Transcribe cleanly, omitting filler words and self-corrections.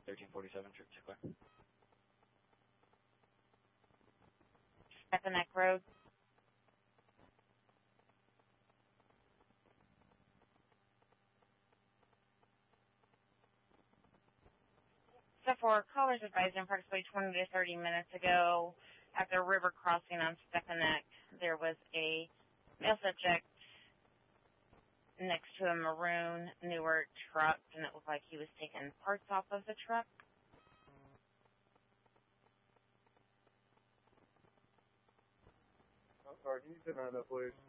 1347, trip to clear. Stepanek Road. Except for callers advised approximately 20 to 30 minutes ago at the river crossing on Stepanek, there was a male subject next to a maroon newer truck, and it looked like he was taking parts off of the truck. I'm sorry, can you sit down, please?